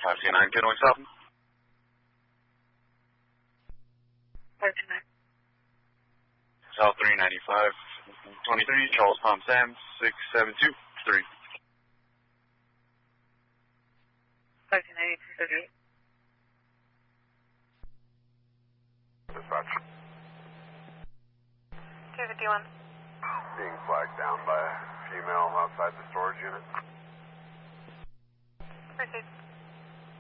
529, can we stop? 529. South 395, 23, Charles Palm Sam, 6723. 529, 238. Dispatch. 251. Being flagged down by a female outside the storage unit. Proceed.